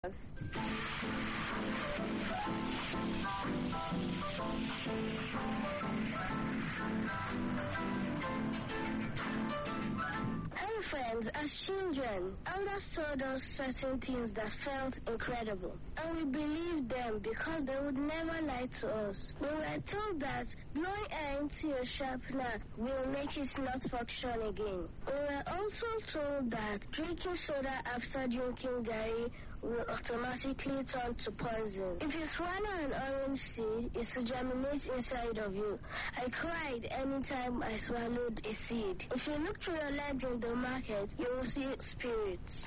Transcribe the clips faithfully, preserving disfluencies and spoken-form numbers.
Hey friends, as children, elders told us certain things that felt incredible, and we believed them because they would never lie to us. We were told that blowing air into your sharpener will make it not function again. We were also told that drinking soda after drinking Gary will automatically turn to poison. If you swallow an orange seed, it will germinate inside of you. I cried anytime I swallowed a seed. If you look to your left in the market, you will see spirits.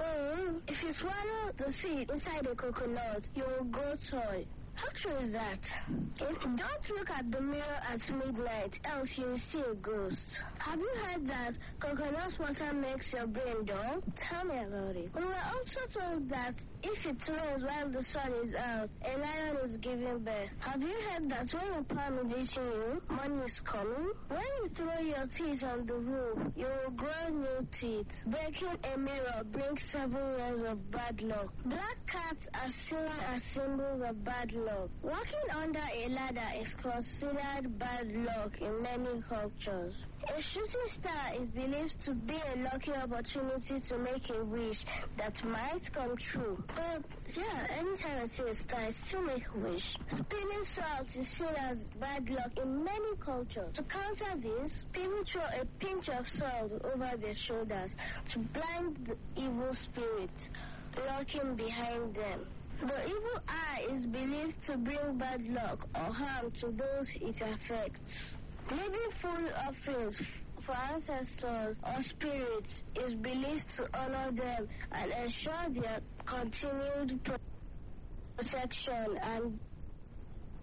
Mm, if you swallow the seed inside a coconut, you will grow tall. How true is that? If don't look at the mirror at midnight, else you will see a ghost. Have you heard that coconut water makes your brain dull? Tell me about it. We were also told that if it rains while the sun is out, a lion is giving birth. Have you heard that when your palm is itching you, money is coming? When you throw your teeth on the roof, you will grow new teeth. Breaking a mirror brings seven years of bad luck. Black cats are seen as symbols of bad luck. Walking under a ladder is considered bad luck in many cultures. A shooting star is believed to be a lucky opportunity to make a wish that might come true. But yeah, anytime I see a star, I still make a wish. Spilling salt is seen as bad luck in many cultures. To counter this, people throw a pinch of salt over their shoulders to blind the evil spirit lurking behind them. The evil eye is believed to bring bad luck or harm to those it affects. Leaving food offerings for ancestors or spirits is believed to honor them and ensure their continued protection and